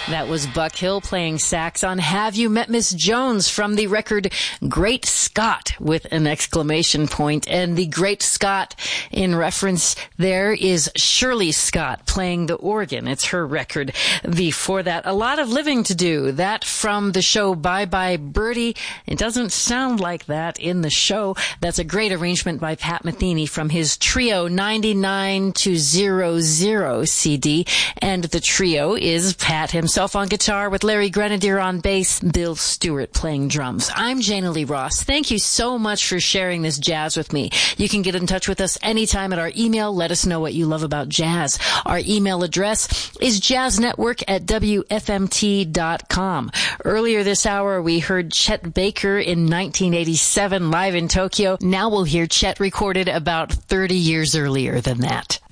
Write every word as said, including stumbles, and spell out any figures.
That was Buck Hill playing sax on Have You Met Miss Jones from the record Great Scott with an exclamation point. And the Great Scott in reference there is Shirley Scott playing the organ. It's her record. Before that, A Lot of Living to Do. That from the show Bye Bye Birdie. It doesn't sound like that in the show. That's a great arrangement by Pat Metheny from his Trio ninety-nine to zero zero C D. And the trio is Pat himself on guitar with Larry Grenadier on bass, Bill Stewart playing drums. I'm Jana Lee Ross. Thank you so much for sharing this jazz with me. You can get in touch with us anytime at our email. Let us know what you love about jazz. Our email address is jazznetwork at W F M T dot com. Earlier this hour, we heard Chet Baker in nineteen eighty-seven live in Tokyo. Now we'll hear Chet recorded about thirty years earlier than that.